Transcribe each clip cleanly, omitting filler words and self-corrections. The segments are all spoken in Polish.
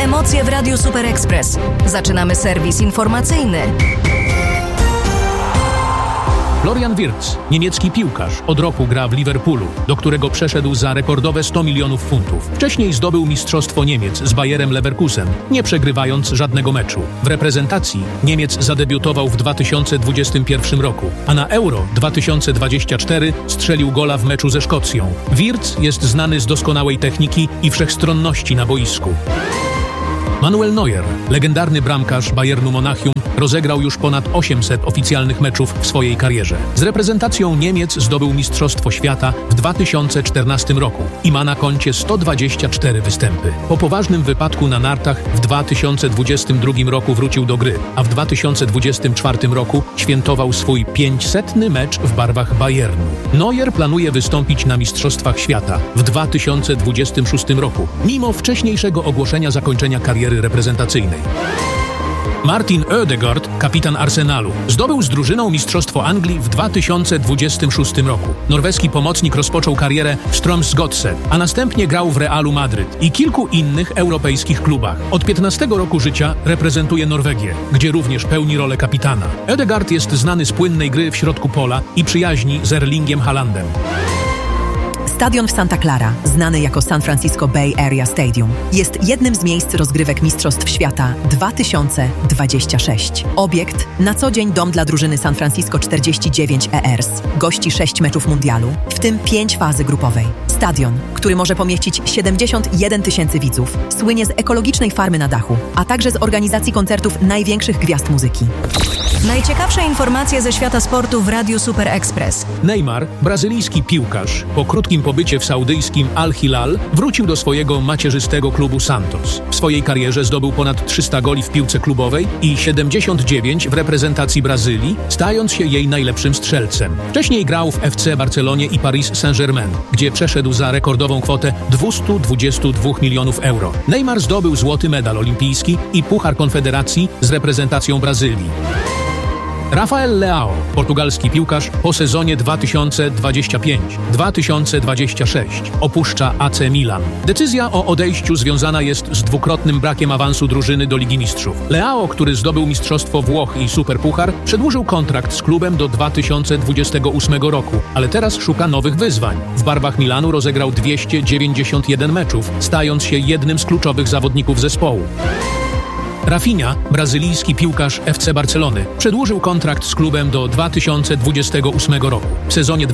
emocje w Radiu Super Express. Zaczynamy serwis informacyjny. Florian Wirtz, niemiecki piłkarz, od roku gra w Liverpoolu, do którego przeszedł za rekordowe 100 milionów funtów. Wcześniej zdobył mistrzostwo Niemiec z Bayerem Leverkusen, nie przegrywając żadnego meczu. W reprezentacji Niemiec zadebiutował w 2021 roku, a na Euro 2024 strzelił gola w meczu ze Szkocją. Wirtz jest znany z doskonałej techniki i wszechstronności na boisku. Manuel Neuer, legendarny bramkarz Bayernu Monachium, rozegrał już ponad 800 oficjalnych meczów w swojej karierze. Z reprezentacją Niemiec zdobył Mistrzostwo Świata w 2014 roku i ma na koncie 124 występy. Po poważnym wypadku na nartach w 2022 roku wrócił do gry, a w 2024 roku świętował swój 500. mecz w barwach Bayernu. Neuer planuje wystąpić na Mistrzostwach Świata w 2026 roku, mimo wcześniejszego ogłoszenia zakończenia kariery reprezentacyjnej. Martin Ødegaard, kapitan Arsenalu, zdobył z drużyną Mistrzostwo Anglii w 2026 roku. Norweski pomocnik rozpoczął karierę w Strømsgodset, a następnie grał w Realu Madryt i kilku innych europejskich klubach. Od 15 roku życia reprezentuje Norwegię, gdzie również pełni rolę kapitana. Ødegaard jest znany z płynnej gry w środku pola i przyjaźni z Erlingiem Haalandem. Stadion w Santa Clara, znany jako San Francisco Bay Area Stadium, jest jednym z miejsc rozgrywek Mistrzostw Świata 2026. Obiekt, na co dzień dom dla drużyny San Francisco 49 ERS, gości 6 meczów mundialu, w tym 5 fazy grupowej. Stadion, który może pomieścić 71 tysięcy widzów, słynie z ekologicznej farmy na dachu, a także z organizacji koncertów największych gwiazd muzyki. Najciekawsze informacje ze świata sportu w Radiu Super Express. Neymar, brazylijski piłkarz, po krótkim pobycie w saudyjskim Al-Hilal wrócił do swojego macierzystego klubu Santos. W swojej karierze zdobył ponad 300 goli w piłce klubowej i 79 w reprezentacji Brazylii, stając się jej najlepszym strzelcem. Wcześniej grał w FC Barcelonie i Paris Saint-Germain, gdzie przeszedł za rekordową kwotę 222 milionów euro. Neymar zdobył złoty medal olimpijski i Puchar Konfederacji z reprezentacją Brazylii. Rafael Leao, portugalski piłkarz, po sezonie 2025-2026 opuszcza AC Milan. Decyzja o odejściu związana jest z dwukrotnym brakiem awansu drużyny do Ligi Mistrzów. Leao, który zdobył Mistrzostwo Włoch i Superpuchar, przedłużył kontrakt z klubem do 2028 roku, ale teraz szuka nowych wyzwań. W barwach Milanu rozegrał 291 meczów, stając się jednym z kluczowych zawodników zespołu. Rafinha, brazylijski piłkarz FC Barcelony, przedłużył kontrakt z klubem do 2028 roku. W sezonie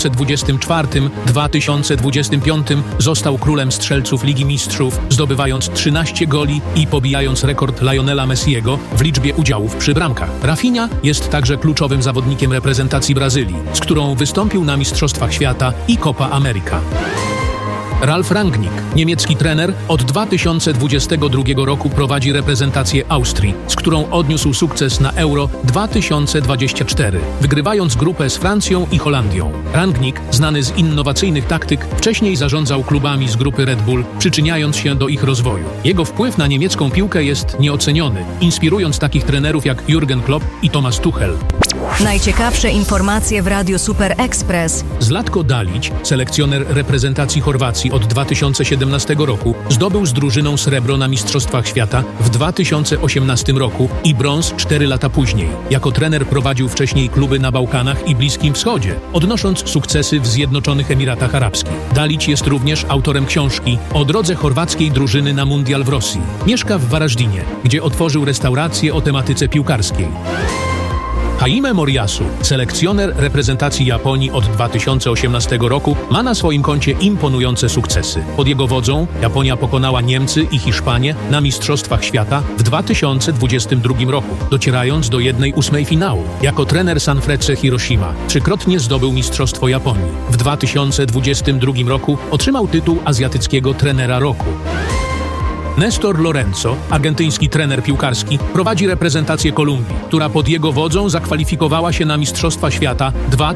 2024-2025 został królem strzelców Ligi Mistrzów, zdobywając 13 goli i pobijając rekord Lionela Messiego w liczbie udziałów przy bramkach. Rafinha jest także kluczowym zawodnikiem reprezentacji Brazylii, z którą wystąpił na Mistrzostwach Świata i Copa America. Ralf Rangnick, niemiecki trener, od 2022 roku prowadzi reprezentację Austrii, z którą odniósł sukces na Euro 2024, wygrywając grupę z Francją i Holandią. Rangnick, znany z innowacyjnych taktyk, wcześniej zarządzał klubami z grupy Red Bull, przyczyniając się do ich rozwoju. Jego wpływ na niemiecką piłkę jest nieoceniony, inspirując takich trenerów jak Jürgen Klopp i Thomas Tuchel. Najciekawsze informacje w Radiu Super Express. Zlatko Dalić, selekcjoner reprezentacji Chorwacji od 2017 roku, zdobył z drużyną srebro na Mistrzostwach Świata w 2018 roku i brąz 4 lata później. Jako trener prowadził wcześniej kluby na Bałkanach i Bliskim Wschodzie, odnosząc sukcesy w Zjednoczonych Emiratach Arabskich. Dalić jest również autorem książki o drodze chorwackiej drużyny na mundial w Rosji. Mieszka w Warażdinie, gdzie otworzył restaurację o tematyce piłkarskiej. Hajime Moriyasu, selekcjoner reprezentacji Japonii od 2018 roku, ma na swoim koncie imponujące sukcesy. Pod jego wodzą Japonia pokonała Niemcy i Hiszpanię na Mistrzostwach Świata w 2022 roku, docierając do 1/8 finału. Jako trener Sanfrecce Hiroshima trzykrotnie zdobył Mistrzostwo Japonii. W 2022 roku otrzymał tytuł azjatyckiego trenera roku. Nestor Lorenzo, argentyński trener piłkarski, prowadzi reprezentację Kolumbii, która pod jego wodzą zakwalifikowała się na Mistrzostwa Świata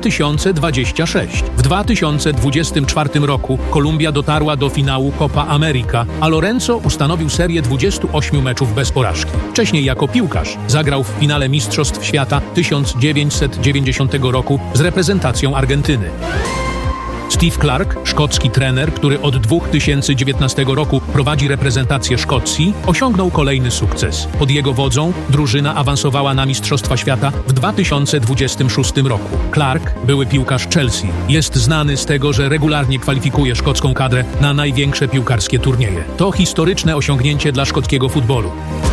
2026. W 2024 roku Kolumbia dotarła do finału Copa America, a Lorenzo ustanowił serię 28 meczów bez porażki. Wcześniej jako piłkarz zagrał w finale Mistrzostw Świata 1990 roku z reprezentacją Argentyny. Steve Clark, szkocki trener, który od 2019 roku prowadzi reprezentację Szkocji, osiągnął kolejny sukces. Pod jego wodzą drużyna awansowała na Mistrzostwa Świata w 2026 roku. Clark, były piłkarz Chelsea, jest znany z tego, że regularnie kwalifikuje szkocką kadrę na największe piłkarskie turnieje. To historyczne osiągnięcie dla szkockiego futbolu.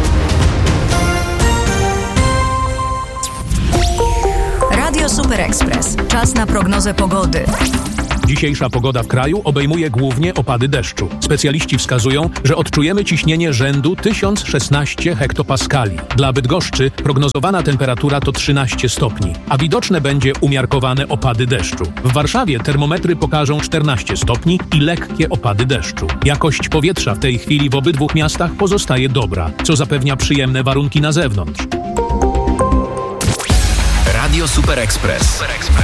Radio Super Express. Czas na prognozę pogody. Dzisiejsza pogoda w kraju obejmuje głównie opady deszczu. Specjaliści wskazują, że odczujemy ciśnienie rzędu 1016 hektopaskali. Dla Bydgoszczy prognozowana temperatura to 13 stopni, a widoczne będzie umiarkowane opady deszczu. W Warszawie termometry pokażą 14 stopni i lekkie opady deszczu. Jakość powietrza w tej chwili w obydwu miastach pozostaje dobra, co zapewnia przyjemne warunki na zewnątrz. Radio Super Express.